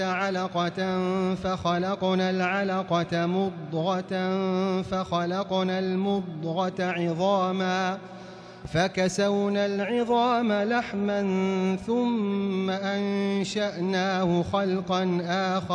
علقة فخلقنا العلقة مضغة فخلقنا المضغة عظاما فكسونا العظام لحما ثم أنشأناه خلقا آخر